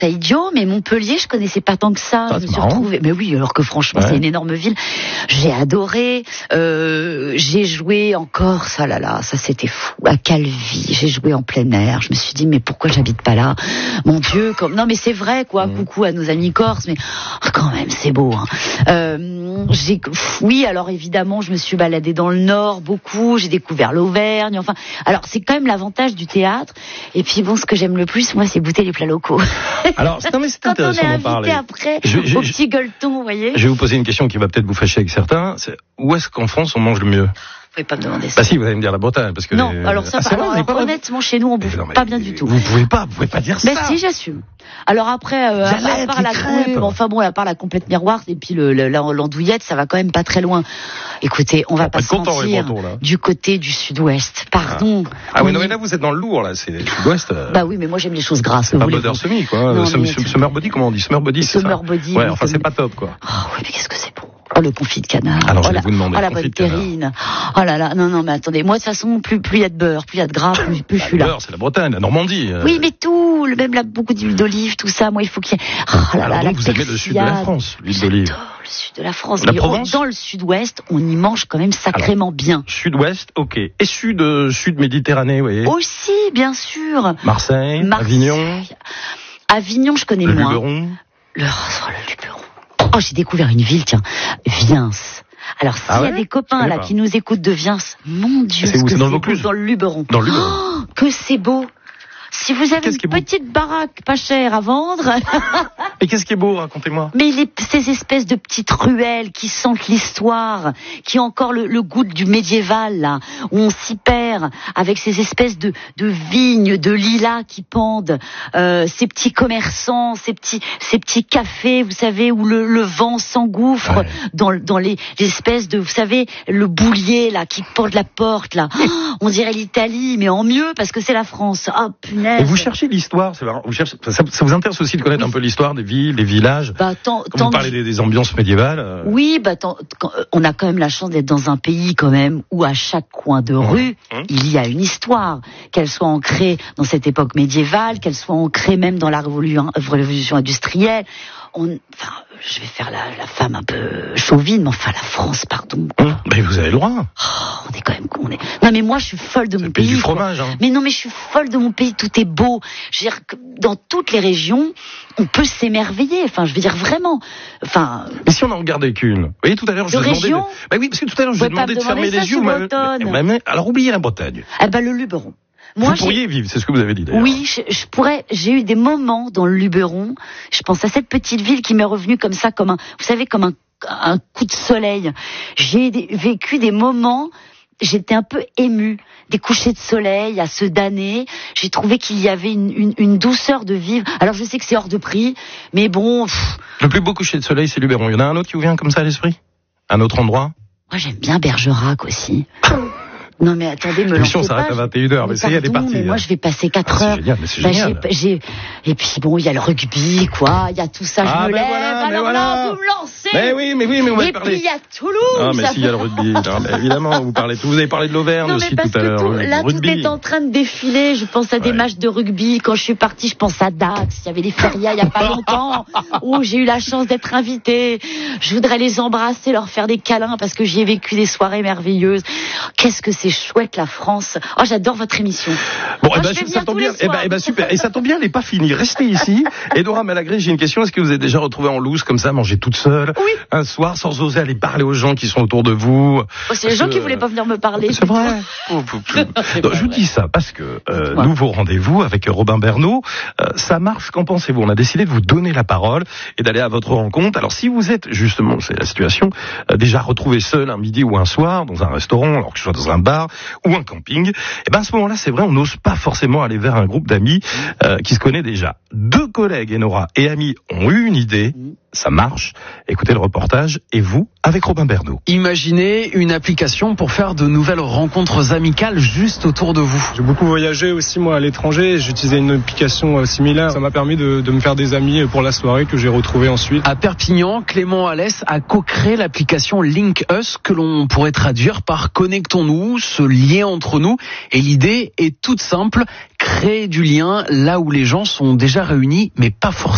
pas idiot, mais Montpellier, je connaissais pas tant que ça. Ah, je me suis retrouvée. Mais oui, alors que franchement, c'est une énorme ville. J'ai adoré. J'ai joué en Corse. Ah là là, ça c'était fou. À Calvi, j'ai joué en plein air. Je me suis dit, mais pourquoi j'habite pas là? Mon Dieu, comme non, mais c'est vrai quoi. Coucou à nos amis corses, mais quand même, c'est beau. Hein. Oui, alors évidemment, je me suis baladée dans le Nord beaucoup. J'ai découvert l'Auvergne. Enfin, alors c'est quand même l'avantage du théâtre. Et puis bon, ce que j'aime le plus, moi, c'est goûter les plats locaux. Alors, c'est quand on intéressant est d'en parler. Après, au petit gueuleton, vous voyez. Je vais vous poser une question qui va peut-être vous fâcher avec certains. C'est où est-ce qu'en France on mange le mieux? Vous pouvez pas me demander ça. Bah si, vous allez me dire la Bretagne, parce que non. Alors ça, honnêtement, chez nous, on bouffe pas bien du tout. Vous pouvez pas dire ça. Mais si, j'assume. Alors après, à part la grume, enfin bon, à part la complète miroir et puis l'andouillette, ça va quand même pas très loin. Écoutez, on va pas se mentir. Du côté du Sud-Ouest, pardon. Ah oui, non mais là vous êtes dans le lourd là, c'est le Sud-Ouest. Bah oui, mais moi j'aime les choses grasses. C'est pas Butter Semi quoi. Summer Body, comment on dit? Summer Body, c'est ça. Summer Body. Ouais, enfin c'est pas top quoi. Oh oui, mais qu'est-ce que c'est bon. Oh, le confit de canard. Alors, je vais vous demander. Oh, la bonne terrine. Oh là là. Non, mais attendez. Moi, de toute façon, plus il y a de beurre, plus il y a de gras, plus je suis là. Le beurre, c'est la Bretagne, la Normandie. Oui, mais tout. Même là, beaucoup d'huile d'olive, tout ça. Moi, il faut qu'il y ait. Oh là là. Alors, donc, vous aimez le sud de la France, l'huile d'olive. J'adore le sud de la France. La Provence. Dans le sud-ouest, on y mange quand même sacrément bien. Sud-ouest, ok. Et sud Méditerranée, vous voyez. Aussi, bien sûr. Marseille. Avignon. Avignon, je connais moins. Luberon. Le Luberon. Oh, j'ai découvert une ville, tiens, Viens. Alors, s'il y a des copains là qui nous écoutent de Viens, mon Dieu, c'est où? C'est dans le Vaucluse? Dans le Luberon. Dans le Luberon. Oh, que c'est beau. Si vous avez une petite baraque pas chère à vendre. Et qu'est-ce qui est beau, racontez-moi? Mais ces espèces de petites ruelles qui sentent l'histoire, qui ont encore le goût du médiéval, là, où on s'y perd, avec ces espèces de vignes, de lilas qui pendent, ces petits commerçants, ces petits cafés, vous savez, où le vent s'engouffre dans les espèces de, vous savez, le boulier, là, qui porte la porte, là. Oh, on dirait l'Italie, mais en mieux, parce que c'est la France. Oh, punaise. Et vous cherchez l'histoire, c'est marrant. Ça vous intéresse aussi de connaître un peu l'histoire des villes, des villages. Quand vous parlez des ambiances médiévales. Oui, on a quand même la chance d'être dans un pays quand même où à chaque coin de rue il y a une histoire, qu'elle soit ancrée dans cette époque médiévale, qu'elle soit ancrée même dans la révolution industrielle. Je vais faire la femme un peu chauvine, mais enfin la France, pardon. Mais vous avez le droit. Oh, on est quand même Non mais moi je suis folle de mon pays. C'est du fromage. Hein. Mais non mais je suis folle de mon pays, tout est beau. Je veux dire que dans toutes les régions, on peut s'émerveiller. Enfin, je veux dire vraiment. Enfin. Mais si on en regardait qu'une. Vous voyez, tout à l'heure je vous ai demandé. Bah oui, parce que tout à l'heure je vous ai demandé de fermer les yeux. Alors oubliez la Bretagne. Le Luberon. Vous pourriez vivre, c'est ce que vous avez dit d'ailleurs. Oui, je pourrais. J'ai eu des moments dans le Luberon. Je pense à cette petite ville qui m'est revenue comme ça, comme un coup de soleil. J'ai vécu des moments. J'étais un peu émue, des couchers de soleil à se damner. J'ai trouvé qu'il y avait une douceur de vivre. Alors je sais que c'est hors de prix, mais bon. Le plus beau coucher de soleil, c'est Luberon. Il y en a un autre qui vous vient comme ça à l'esprit? Un autre endroit? Moi j'aime bien Bergerac aussi. Non mais attendez, me l'émission s'arrête à 21h, mais ça y est, elle est partie. Mais moi je vais passer 4 heures. C'est génial. Et puis bon, il y a le rugby, quoi, il y a tout ça, je me lève, alors là, vous me lancez. Mais oui, mais on va parler. Et puis il y a Toulouse. Ah mais s'il y a le rugby, non, mais évidemment, vous avez parlé de l'Auvergne aussi tout à l'heure. Là tout est en train de défiler, je pense à des matchs de rugby, quand je suis partie, je pense à Dax, il y avait les férias il y a pas longtemps, où j'ai eu la chance d'être invitée. Je voudrais les embrasser, leur faire des câlins parce que j'y ai vécu des soirées merveilleuses. Qu'est-ce que c'est chouette la France. Oh, j'adore votre émission. Bon, ça tombe bien. Super. Et ça tombe bien, elle n'est pas finie. Restez ici. Et Dora Malagré, j'ai une question. Est-ce que vous êtes déjà retrouvée en loose comme ça, manger toute seule, un soir, sans oser aller parler aux gens qui sont autour de vous? C'est les gens qui voulaient pas venir me parler. C'est vrai. Je vous dis ça parce que nouveau rendez-vous avec Robin Bernot. Ça marche. Qu'en pensez-vous? On a décidé de vous donner la parole et d'aller à votre rencontre. Alors, si vous êtes justement, c'est la situation, déjà retrouvé seul un midi ou un soir dans un restaurant, alors que ce soit dans un bar ou un camping, et à ce moment-là, c'est vrai, on n'ose pas forcément aller vers un groupe d'amis qui se connaît déjà. 2 collègues, Enora et amis, ont eu une idée. Ça marche. Écoutez le reportage. Et vous, avec Robin Bernot. Imaginez une application pour faire de nouvelles rencontres amicales juste autour de vous. J'ai beaucoup voyagé aussi, moi, à l'étranger. J'utilisais une application similaire. Ça m'a permis de me faire des amis pour la soirée que j'ai retrouvée ensuite. À Perpignan, Clément Alès a co-créé l'application Link Us, que l'on pourrait traduire par connectons-nous, ce lien entre nous. Et l'idée est toute simple, créer du lien là où les gens sont déjà réunis, mais pas forcément